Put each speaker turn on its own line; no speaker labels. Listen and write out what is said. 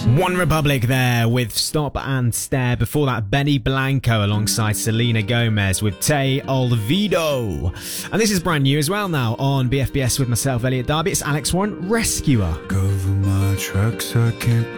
One Republic there with Stop and Stare. Before that, Benny Blanco alongside Selena Gomez with Te Olvido. And this is brand new as well now on BFBS with myself, Elliot Darby. It's Alex Warren, Rescuer.
Cover my tracks, I can't